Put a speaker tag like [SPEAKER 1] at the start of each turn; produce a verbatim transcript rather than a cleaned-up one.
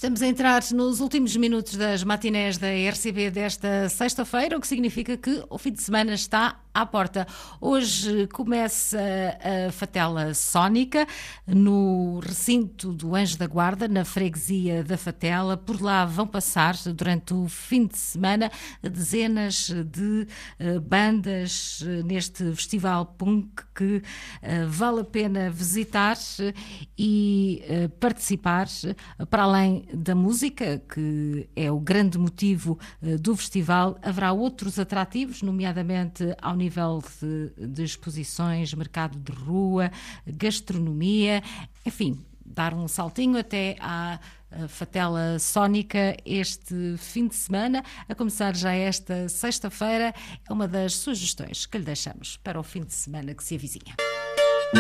[SPEAKER 1] Estamos a entrar nos últimos minutos das matinés da R C B desta sexta-feira, o que significa que o fim de semana está à porta. Hoje começa a Fatela Sónica no recinto do Anjo da Guarda, na freguesia da Fatela. Por lá vão passar durante o fim de semana dezenas de uh, bandas uh, neste festival punk que uh, vale a pena visitar e uh, participar, uh, para além da música, que é o grande motivo uh, do festival. Haverá outros atrativos, nomeadamente ao nível de, de exposições, mercado de rua, gastronomia, enfim, dar um saltinho até à Fatela Sónica este fim de semana, a começar já esta sexta-feira. É uma das sugestões que lhe deixamos para o fim de semana que se avizinha.